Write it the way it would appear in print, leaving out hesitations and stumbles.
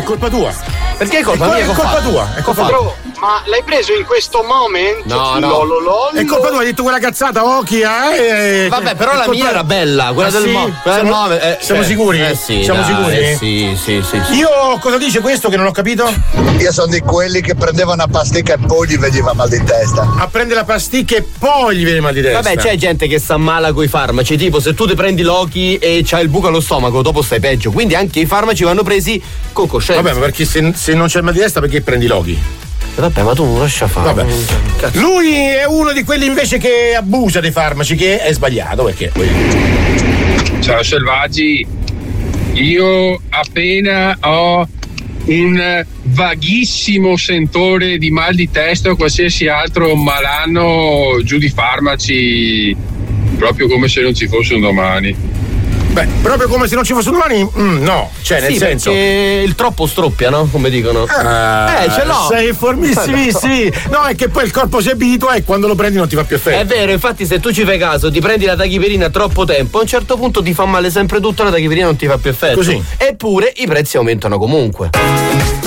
colpa tua. Perché è colpa mia? È colpa tua. È colpa tua. Ma l'hai preso in questo momento? No. È colpa tua, hai detto quella cazzata, Vabbè, però la mia era bella, quella del siamo sicuri? Sì, siamo sicuri? Sì. Io cosa dice questo che non ho capito? Io sono di quelli che prendevano una pasticca e poi gli veniva mal di testa. A prendere la pasticca e poi gli viene mal di testa. Vabbè, c'è gente che sta male coi farmaci, tipo se tu ti prendi Loki e c'hai il buco allo stomaco, dopo stai peggio. Quindi anche i farmaci vanno presi con coscienza. Vabbè, ma perché se non c'è mal di testa, perché prendi Loki? Vabbè, ma tu non lascia fare. Vabbè. Lui è uno di quelli invece che abusa dei farmaci, che è sbagliato perché. Ciao selvaggi, io appena ho un vaghissimo sentore di mal di testa o qualsiasi altro malanno giù di farmaci, proprio come se non ci fosse un domani. Beh, proprio come se non ci fosse un domani, no, cioè nel senso. Perché il troppo stroppia, no? Come dicono. Ce l'ho. Sei informissimissimi. No, è che poi il corpo si abitua e quando lo prendi non ti fa più effetto. È vero, infatti se tu ci fai caso, ti prendi la tachiperina troppo tempo, a un certo punto ti fa male sempre tutto, la tachiperina non ti fa più effetto. Così. Eppure i prezzi aumentano comunque.